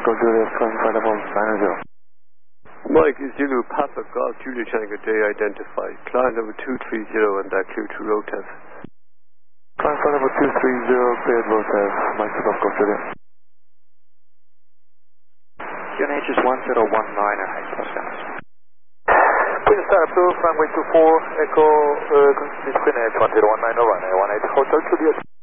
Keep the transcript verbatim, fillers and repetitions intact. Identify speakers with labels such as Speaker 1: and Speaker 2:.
Speaker 1: Echo Juliet, flying flight level nine zero.
Speaker 2: Mike is Zulu, Papa Golf, Juliet Tango Day identified. Climb number two three zero and that clear to Rotev.
Speaker 1: Climb flight level two three zero, cleared Rotev, Mike to Golf, Golf Juliet.
Speaker 3: Q N H is one zero one nine and height plus gas.
Speaker 4: Please start approved, runway two four, Echo, uh, continue Q N H one zero one nine over, one eight Hotel Juliet.